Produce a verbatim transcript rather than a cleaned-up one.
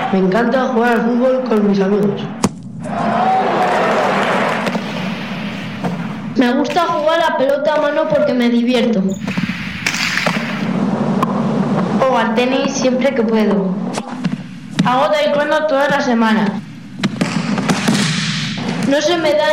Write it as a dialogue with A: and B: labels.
A: Me encanta jugar al fútbol con mis amigos.
B: Me gusta jugar a pelota a mano porque me divierto.
C: O al tenis siempre que puedo. Hago taekwondo todas las semanas.
B: No se me da